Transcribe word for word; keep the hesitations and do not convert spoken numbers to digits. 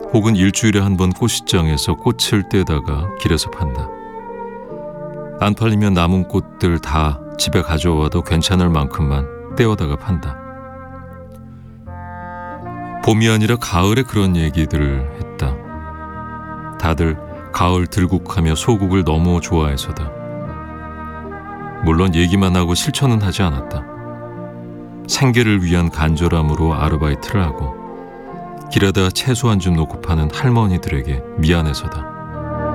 혹은 일주일에 한 번 꽃시장에서 꽃을 떼다가 길에서 판다. 안 팔리면 남은 꽃들 다 집에 가져와도 괜찮을 만큼만 떼어다가 판다. 봄이 아니라 가을에 그런 얘기들을 했다. 다들 가을 들국하며 소국을 너무 좋아해서다. 물론 얘기만 하고 실천은 하지 않았다. 생계를 위한 간절함으로 아르바이트를 하고 길에다 채소 한 줌 놓고 파는 할머니들에게 미안해서다.